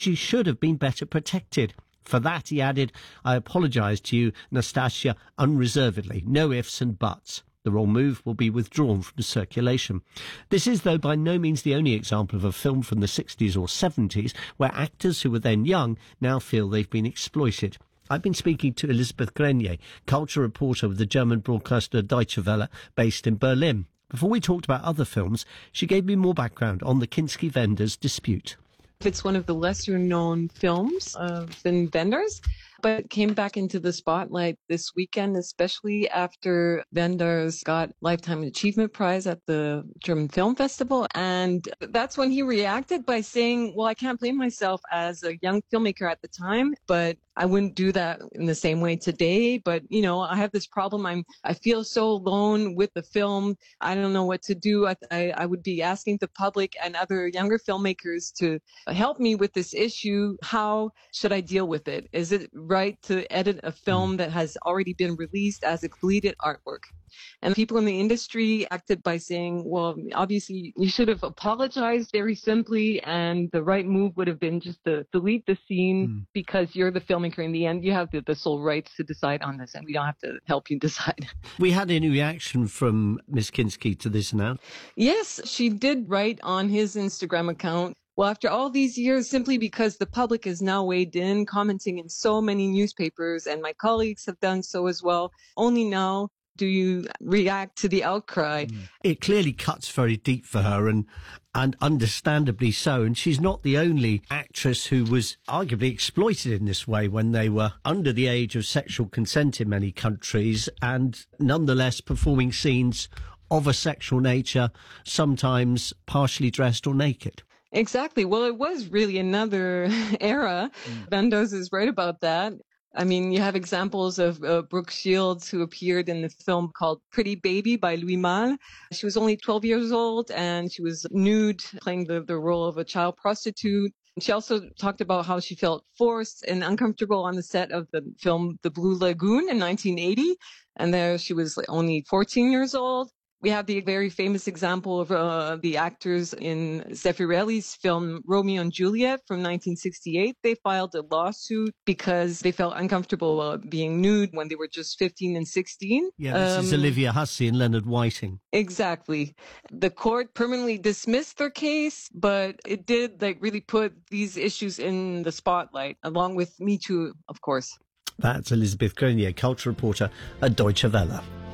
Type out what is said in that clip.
she should have been better protected. For that, he added, I apologise to you, Nastasia, unreservedly. No ifs and buts. The wrong move will be withdrawn from circulation. This is, though, by no means the only example of a film from the 60s or 70s where actors who were then young now feel they've been exploited. I've been speaking to Elisabeth Grenier, culture reporter with the German broadcaster Deutsche Welle, based in Berlin. Before we talked about other films, she gave me more background on the Kinski-Wenders dispute. It's one of the lesser-known films of the Wenders, but it came back into the spotlight this weekend, especially after Wenders got Lifetime Achievement Prize at the German Film Festival. And that's when he reacted by saying, well, I can't blame myself as a young filmmaker at the time, but I wouldn't do that in the same way today. But, you know, I have this problem. I feel so alone with the film. I don't know what to do. I would be asking the public and other younger filmmakers to help me with this issue. How should I deal with it? Is it right to edit a film that has already been released as a completed artwork? And people in the industry acted by saying, well, obviously you should have apologized very simply, and the right move would have been just to delete the scene because you're the filmmaker. In the end, you have the sole rights to decide on this, and we don't have to help you decide. We had any reaction from Ms. Kinski to this now? Yes, she did write on his Instagram account, well, after all these years, simply because the public is now weighed in, commenting in so many newspapers, and my colleagues have done so as well, only now do you react to the outcry. It clearly cuts very deep for her, and understandably so. And she's not the only actress who was arguably exploited in this way when they were under the age of sexual consent in many countries, and nonetheless performing scenes of a sexual nature, sometimes partially dressed or naked. Exactly. Well, it was really another era. Wenders is right about that. I mean, you have examples of Brooke Shields, who appeared in the film called Pretty Baby by Louis Malle. She was only 12 years old, and she was nude, playing the role of a child prostitute. She also talked about how she felt forced and uncomfortable on the set of the film The Blue Lagoon in 1980. And there she was only 14 years old. We have the very famous example of the actors in Zeffirelli's film Romeo and Juliet from 1968. They filed a lawsuit because they felt uncomfortable being nude when they were just 15 and 16. Yeah, this is Olivia Hussey and Leonard Whiting. Exactly. The court permanently dismissed their case, but it did really put these issues in the spotlight, along with Me Too, of course. That's Elisabeth Grenier, culture reporter at Deutsche Welle.